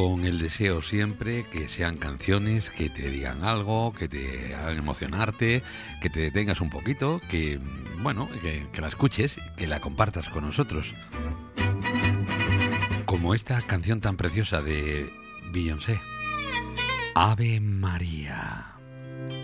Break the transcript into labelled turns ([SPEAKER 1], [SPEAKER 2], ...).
[SPEAKER 1] con el deseo siempre que sean canciones que te digan algo, que te hagan emocionarte, que te detengas un poquito, que, bueno, que la escuches, que la compartas con nosotros. Como esta canción tan preciosa de Beyoncé, Ave María.